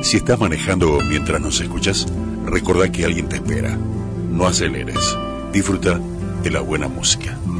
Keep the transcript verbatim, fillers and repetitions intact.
Si estás manejando mientras nos escuchas, recordá que alguien te espera. No aceleres. Disfruta de la buena música.